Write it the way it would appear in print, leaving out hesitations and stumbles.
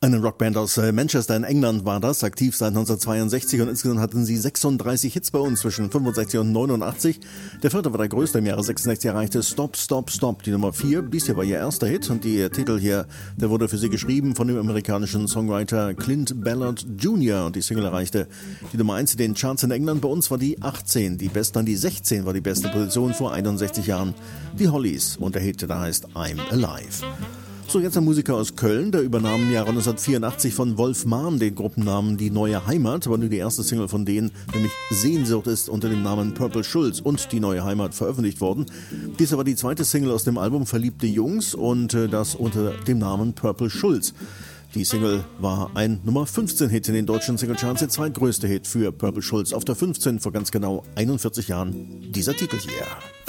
Eine Rockband aus Manchester in England war das, aktiv seit 1962 und insgesamt hatten sie 36 Hits bei uns zwischen 65 und 89. Der vierte war der größte im Jahre 66, erreichte Stop, Stop, Stop, die Nummer 4. Dies hier war ihr erster Hit und der Titel hier, der wurde für sie geschrieben von dem amerikanischen Songwriter Clint Ballard Jr. und die Single erreichte die Nummer 1 in den Charts in England. Bei uns war die 18, die beste, dann die 16 war die beste Position vor 61 Jahren. Die Hollies und der Hit, der heißt I'm Alive. So, jetzt ein Musiker aus Köln, der übernahm im Jahre 1984 von Wolf Mahn den Gruppennamen Die Neue Heimat, aber nur die erste Single von denen, nämlich Sehnsucht, ist unter dem Namen Purple Schulz und Die Neue Heimat veröffentlicht worden. Dies war die zweite Single aus dem Album Verliebte Jungs und das unter dem Namen Purple Schulz. Die Single war ein Nummer 15 Hit in den deutschen Singlecharts, der zweitgrößte Hit für Purple Schulz. Auf der 15 vor ganz genau 41 Jahren dieser Titel hier.